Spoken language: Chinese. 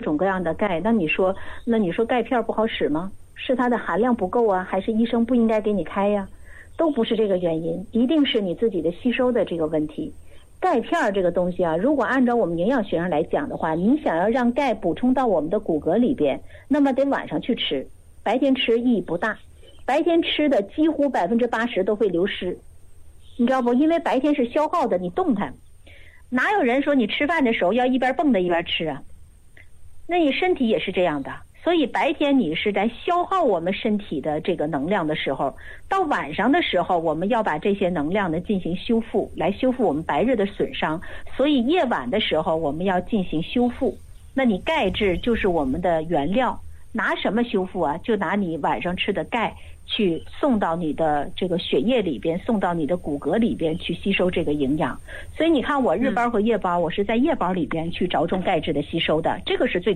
种各样的钙，那你说钙片不好使吗？是它的含量不够啊，还是医生不应该给你开呀？都不是这个原因，一定是你自己的吸收的这个问题。钙片这个东西啊，如果按照我们营养学上来讲的话，你想要让钙补充到我们的骨骼里边，那么得晚上去吃，白天吃意义不大。白天吃的几乎80%都会流失，你知道不？因为白天是消耗的，你动弹，哪有人说你吃饭的时候要一边蹦跶一边吃啊？那你身体也是这样的。所以白天你是在消耗我们身体的这个能量的时候，到晚上的时候我们要把这些能量呢进行修复，来修复我们白日的损伤。所以夜晚的时候我们要进行修复。那你钙质就是我们的原料，拿什么修复啊？就拿你晚上吃的钙去送到你的这个血液里边，送到你的骨骼里边去吸收这个营养。所以你看我日包和夜包，我是在夜包里边去着重钙质的吸收的，这个是最